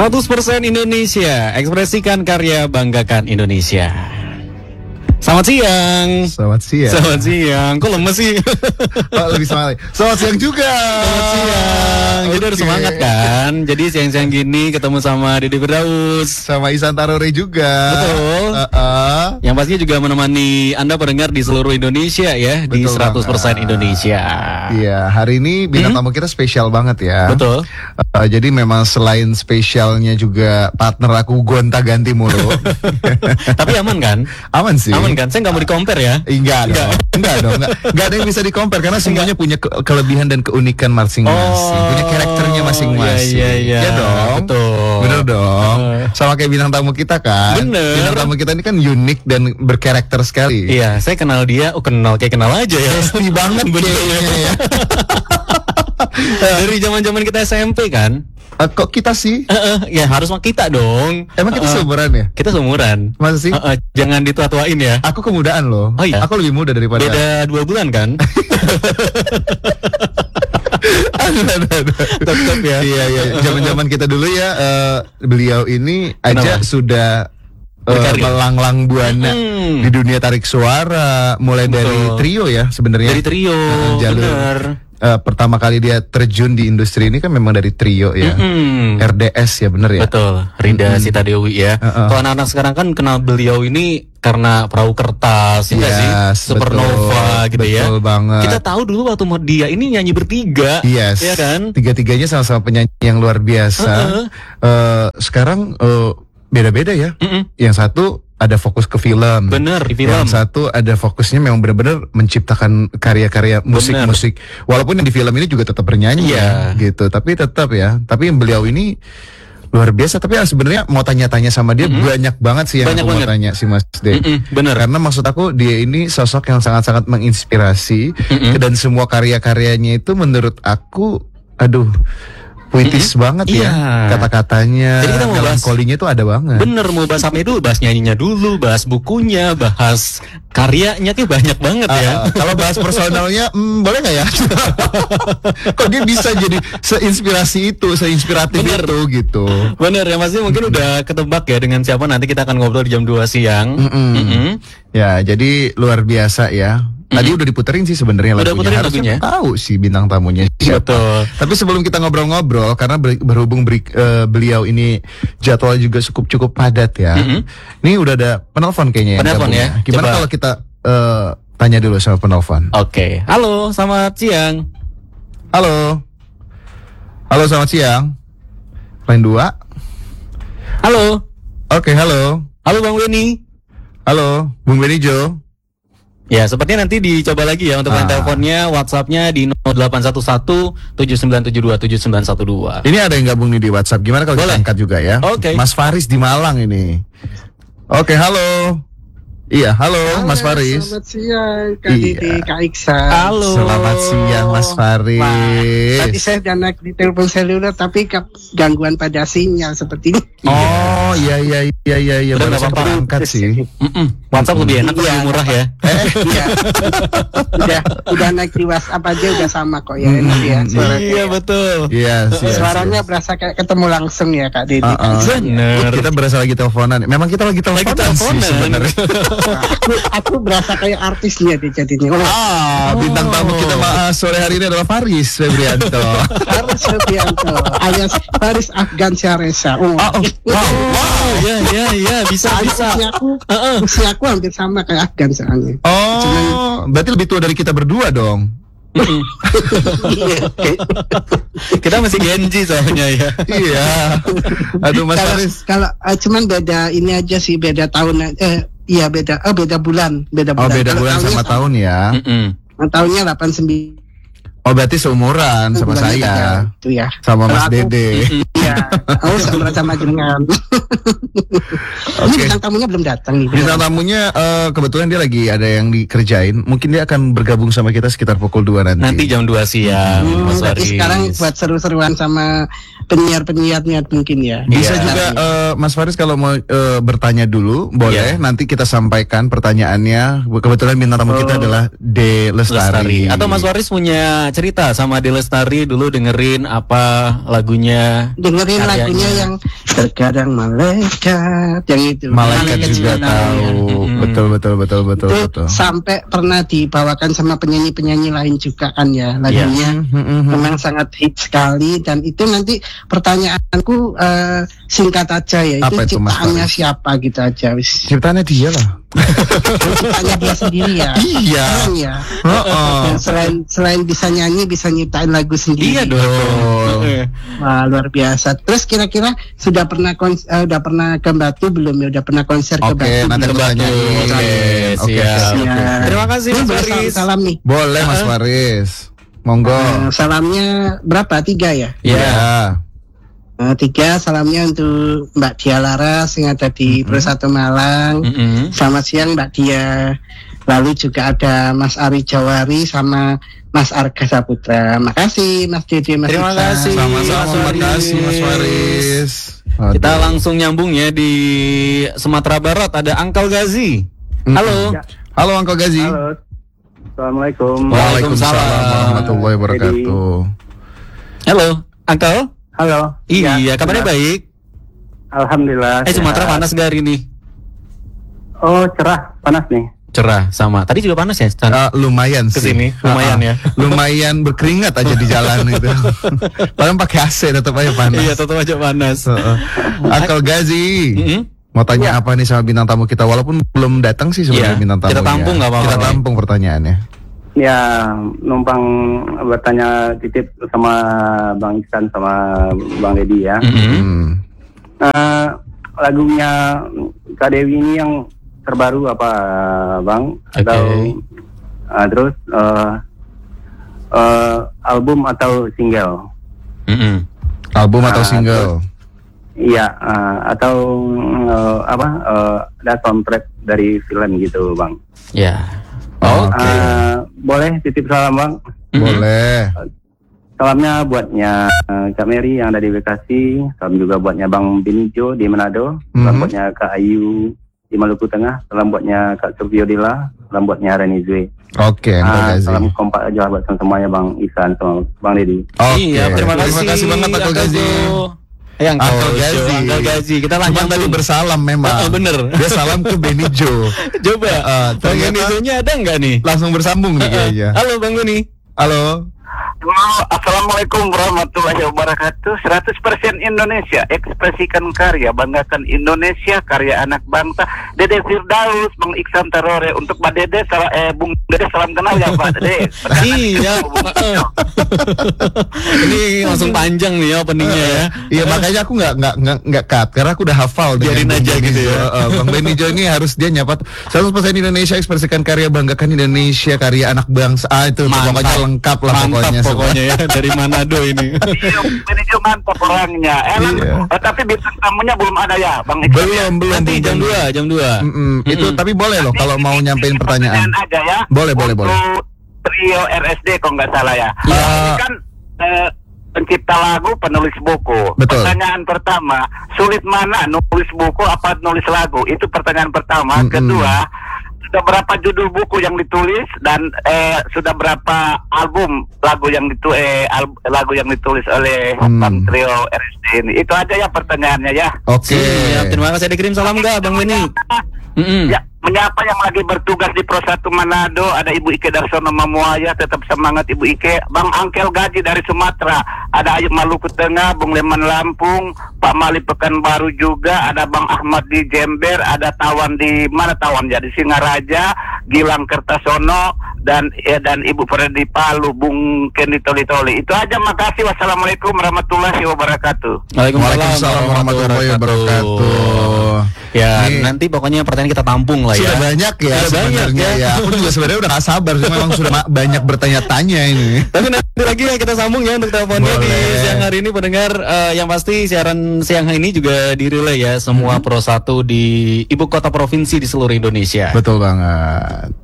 100% Indonesia, ekspresikan karya, banggakan Indonesia. Selamat siang. Selamat siang. Selamat siang. Kok lemes sih? Oh, lebih semangat. Selamat siang juga. Selamat siang. Jadi harus semangat kan. Jadi siang-siang gini ketemu sama Dede Firdaus, sama Ihsan Tarore juga. Betul. Yang pastinya juga menemani Anda pendengar di seluruh Indonesia ya. Betul, di 100% banget. Indonesia. Iya, hari ini bintang tamu kita spesial banget ya. Betul. Jadi memang selain spesialnya juga partner aku gonta-ganti mulu. Tapi aman kan? Aman sih. Aman kan? Saya nggak mau di-compare ya. Enggak dong. Enggak ada yang bisa di-compare karena semuanya punya kelebihan dan keunikan masing-masing. Punya karakternya masing-masing. Iya. Ya dong. Betul. Bener dong. Sama kayak bintang tamu kita kan. Bener. Bintang tamu kita ini kan unik dan berkarakter sekali. Iya, saya kenal dia. Kenal aja ya. Pasti banget kayaknya ya. Dari zaman-zaman kita SMP kan? Kok kita sih? Ya harus mah kita dong. Emang kita seumuran ya? Kita seumuran. Masa sih? Jangan ditua-tuain ya. Aku kemudaan loh. Oh iya? Aku lebih muda daripada. Beda 2 bulan kan? Tetap ya. Iya. Zaman-zaman kita dulu ya, beliau ini aja sudah melanglang buana di dunia tarik suara, mulai dari trio ya sebenarnya. Dari trio. Benar. Pertama kali dia terjun di industri ini kan memang dari trio ya. RDS ya, bener ya. Betul. Rinda Sita Dewi ya. Kalau anak-anak sekarang kan kenal beliau ini karena Perahu Kertas, ya sih, Supernova gitu ya. Betul banget. Kita tahu dulu waktu dia ini nyanyi bertiga, ya kan? Tiga-tiganya sama-sama penyanyi yang luar biasa. Sekarang beda-beda ya. Yang satu ada fokus ke film. Bener, di film. Yang satu ada fokusnya memang benar-benar menciptakan karya-karya musik-musik. Walaupun yang di film ini juga tetap bernyanyi gitu. Tapi tetap ya. Tapi yang beliau ini luar biasa. Tapi sebenarnya mau tanya-tanya sama dia banyak banget sih yang aku mau tanya si Mas D. Bener. Karena maksud aku dia ini sosok yang sangat-sangat menginspirasi. Dan semua karya-karyanya itu menurut aku, puitis banget ya kata-katanya. Jadi kita mau melankolinya itu ada banget. Bener, mau bahas apa dulu? Bahas nyanyinya dulu, bahas bukunya, bahas karyanya tuh banyak banget ya. Kalau bahas personalnya boleh nggak ya? Kok dia bisa jadi seinspirasi itu, seinspiratif itu gitu. Bener ya, Mas, mungkin udah ketebak ya dengan siapa nanti kita akan ngobrol di jam 2 siang. Ya, jadi luar biasa ya. Tadi udah diputerin sih sebenarnya lagunya. Harusnya tahu sih bintang tamunya siapa. Betul. Tapi sebelum kita ngobrol-ngobrol, karena berhubung beliau ini jadwal juga cukup padat ya. Ini udah ada penelpon kayaknya. Penelpon ya. Gimana kalau kita tanya dulu sama penelpon? Oke. Halo, selamat siang. Halo, selamat siang. Line 2. Halo. Oke, halo. Halo Bang Weni. Halo, Bung Benijo. Ya, sepertinya nanti dicoba lagi ya untuk line teleponnya, WhatsApp-nya di 0811-7972-7912. Ini ada yang gabung nih di WhatsApp. Gimana kalau kita angkat juga ya? Oke. Mas Faris di Malang ini. Oke, halo. Iya, halo Mas Faris. Selamat siang Kak Didi, Kak Iksan. Halo. Selamat siang Mas Faris. Tadi saya udah naik di telepon seluler tapi gangguan pada sinyal seperti ini. Oh iya. Udah nggak apa-apa angkat sih. WhatsApp lebih enak, lebih murah ya. Iya. udah naik di WhatsApp aja udah sama kok ya, enak ya suaranya. Iya betul. Iya. Suaranya berasa kayak ketemu langsung ya Kak Didi. Bener. Kita berasa lagi teleponan. Memang kita lagi teleponan sih sebenarnya. Aku berasa kayak artisnya deh jadinya. Bintang tamu kita sore hari ini adalah Faris Febrianto. Faris Febrianto alias Faris Afgan Syaresa. Wow. Iya, bisa. Usia aku hampir sama kayak Afgan soalnya. Berarti lebih tua dari kita berdua dong. Kita masih Genji soalnya ya. Iya. Aduh Mas Faris. Kalau cuman beda ini aja sih, beda tahun. Iya beda bulan. Beda bulan sama tahun ya. Tahunnya 89. Oh berarti seumuran sama saya. Itu ya. Sama Mas Dede. Iya. Sama dengan. Ini bintang tamunya belum datang nih. Bintang tamunya kebetulan dia lagi ada yang dikerjain. Mungkin dia akan bergabung sama kita sekitar pukul 2 nanti. Nanti jam 2 siang. Tapi sekarang buat seru-seruan sama penyiar-penyiarnya mungkin ya. Bisa juga Mas Faris kalau mau bertanya dulu boleh. Nanti kita sampaikan pertanyaannya. Kebetulan bintang tamu kita adalah De Lestari. Atau Mas Faris punya cerita sama De Lestari dulu, dengerin apa lagunya? Dengerin dengerin lagunya yang terkadang malaikat yang itu. Malaikat juga tahu. Betul. Sampai pernah dibawakan sama penyanyi-penyanyi lain juga kan ya lagunya. Memang sangat hit sekali dan itu nanti pertanyaanku singkat aja ya. Apa itu ciptaannya siapa gitu aja wis. Ciptaannya dia lah. Ciptaannya dia sendiri ya. Iya. Keren ya. Selain bisa nyanyi bisa nyiptain lagu sendiri. Iya dong. Wah, luar biasa. Terus kira-kira sudah pernah ke Batu belum ya? Udah pernah konser ke Batu? Oke, nanti kita nyanyi. Oke. Terima kasih Mas Faris. Salam nih. Boleh Mas Faris. Monggo. Salamnya berapa? 3 ya? Iya. 3 salamnya untuk Mbak Dia Laras yang ada di Persatu Malang. Selamat siang Mbak Dia. Lalu juga ada Mas Ari Jawari sama Mas Arga Saputra. Makasih Mas Dede, Mas Terima kasih. Sama-sama, makasih Mas Faris. Kita langsung nyambung ya di Sumatera Barat ada Uncle Gazi. Halo. Halo Uncle Gazi. Halo. Assalamualaikum. Waalaikumsalam warahmatullahi wabarakatuh. Halo, Uncle. Halo. Iya, kabarnya baik. Alhamdulillah. Sumatera panas gak hari ini? Oh, cerah, panas nih. Cerah sama. Tadi juga panas ya? Lumayan sih. Kesini, lumayan ya. Lumayan berkeringat aja di jalan itu. Padahal pakai AC tetap aja panas. Iya, tetap aja panas. Uncle Gazi. Mau tanya apa nih sama bintang tamu kita? Walaupun belum datang sih sebenarnya bintang tamunya. Kita tampung nggak apa-apa. Kita tampung pertanyaannya. Ya, numpang bertanya titip sama Bang Iksan sama Bang Deddy ya. Lagunya Kak Dewi ini yang terbaru apa Bang? Atau terus album atau single? Album atau single? Iya, atau ada soundtrack dari film gitu Bang. Ya. Oke. Boleh titip salam Bang? Boleh. Salamnya buatnya Kak Mary yang ada di Bekasi, salam juga buatnya Bang Benijo di Manado, salam buatnya Kak Ayu di Maluku Tengah, salam buatnya Kak Sufiodila, salam buatnya Renizwe. Oke, salam kompak aja buat semuanya Bang Isan sama Bang Deddy. Iya, terima kasih banget Uncle Gazi. Uncle Gazi. Kita lanjut tadi bersalam memang. Bener. Dia salam ke Benijo. Coba. Bang Benijonya ada nggak nih? Langsung bersambung nih kayaknya. Halo Bang Beni. Halo. Assalamualaikum warahmatullahi wabarakatuh. 100% Indonesia, ekspresikan karya, banggakan Indonesia, karya anak bangsa. Dede Firdaus, Bang Iksan Terore. Untuk Mbak Dede, Bung Dede salam kenal ya Pak Dede. Iya. Ini langsung panjang nih ya openingnya ya. Iya, makanya aku nggak cut karena aku udah hafal. Biarin aja gitu ya. Bang Benijo ini harus dia nyapa 100% Indonesia, ekspresikan karya, banggakan Indonesia, karya anak bangsa. Itu pokoknya lengkap lah pokoknya ya dari Manado ini. Benijo mantap orangnya. Tapi bintang tamunya belum ada ya Bang Iksan. Belum. Nanti jam 2. Itu tapi boleh loh kalau mau nyampein pertanyaan. Aja ya. Boleh. Trio RSD kalau nggak salah ya. Ini kan pencipta lagu, penulis buku. Betul. Pertanyaan pertama, sulit mana nulis buku apa nulis lagu? Itu pertanyaan pertama. Kedua, sudah berapa judul buku yang ditulis dan sudah berapa album lagu yang ditulis oleh Bang Trio RSD ini? Itu aja ya pertanyaannya ya. Oke. Terima kasih. Dikirim salam nggak Bang Beni? Ya, menyapa yang lagi bertugas di Prosatu Manado, ada Ibu Ike Darsono Mamuaya, tetap semangat Ibu Ike. Bang Angkel Gaji dari Sumatera, ada Ayub Maluku Tengah, Bung Leman Lampung, Pak Mali Pekanbaru juga, ada Bang Ahmad di Jember, ada Tawan di mana Tawan ya, di Singaraja, Gilang Kertasono, dan Ibu Fredi Palu, Bung Kendi Toli-Toli. Itu aja, makasih. Wassalamualaikum warahmatullahi wabarakatuh. Waalaikumsalam warahmatullahi wabarakatuh. Ya, nanti pokoknya pertanyaan kita tampung lah ya. Sudah banyak ya sebenarnya ya. Aku juga sebenarnya udah gak sabar, cuma memang sudah banyak bertanya-tanya ini. Tapi nanti lagi ya kita sambung ya untuk teleponnya di siang hari ini pendengar. Yang pasti siaran siang hari ini juga direlay ya semua Pro 1 di ibu kota provinsi di seluruh Indonesia. Betul banget.